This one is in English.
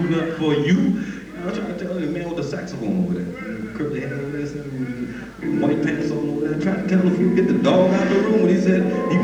suiting up for you. I was trying to tell the man with the saxophone over there. Curly hair, white pants on over there. Trying to tell the fool, get the dog out of the room. And he said, he